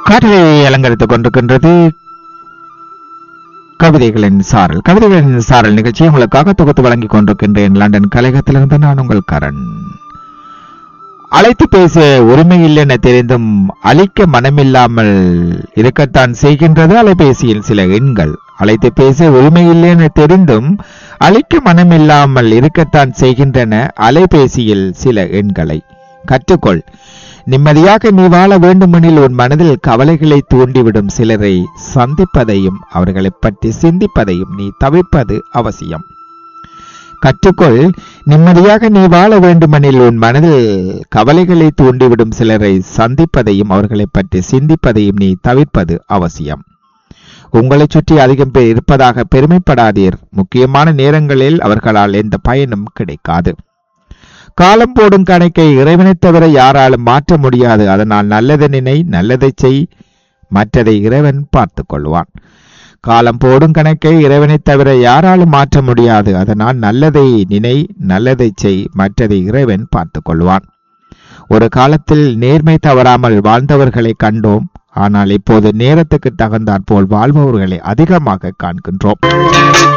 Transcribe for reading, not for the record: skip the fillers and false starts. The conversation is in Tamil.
காற்றலை அலங்கரித்துக் கொண்டிருக்கின்றது கவிதைகளின் சாரல் நிகழ்ச்சியை உங்களுக்காக தொகுத்து வழங்கிக் கொண்டிருக்கின்றேன். லண்டன் கலையகத்திலிருந்து நான் உங்கள் கரண். அழைத்து பேச உரிமையில்லை என தெரிந்தும் அழிக்க மனமில்லாமல் இருக்கத்தான் செய்கின்றது அலைபேசியில் சில எண்கள். அழைத்து பேச உரிமையில்லை என தெரிந்தும் அழிக்க மனமில்லாமல் இருக்கத்தான் செய்கின்றன அலைபேசியில் சில எண்களை. கற்றுக்கொள். நிம்மதியாக நீ வாழ வேண்டுமெனில் உன் மனதில் கவலைகளை தூண்டிவிடும் சிலரை சந்திப்பதையும் அவர்களை பற்றி சிந்திப்பதையும் நீ தவிர்ப்பது அவசியம். கற்றுக்கொள். நிம்மதியாக நீ வாழ வேண்டுமெனில் உன் மனதில் கவலைகளை தூண்டிவிடும் சிலரை சந்திப்பதையும் அவர்களை பற்றி சிந்திப்பதையும் நீ தவிர்ப்பது அவசியம். உங்களை சுற்றி அதிகம் பேர் இருப்பதாக பெருமைப்படாதீர். முக்கியமான நேரங்களில் அவர்களால் எந்த பயனும் கிடைக்காது. காலம் போடும் கணக்கை இறைவனை தவிர யாராலும் மாற்ற முடியாது. அதனால் நல்லதை நினை, நல்லதை செய், மற்றதை இறைவன் பார்த்து கொள்வான். காலம் போடும் கணக்கை இறைவனை தவிர யாராலும் மாற்ற முடியாது. அதனால் நல்லதை நினை, நல்லதை செய், மற்றதை இறைவன் பார்த்து கொள்வான். ஒரு காலத்தில் நேர்மை தவறாமல் வாழ்ந்தவர்களை கண்டோம். ஆனால் இப்போது நேரத்துக்கு தகுந்தாற்போல் வாழ்பவர்களை அதிகமாக காண்கின்றோம்.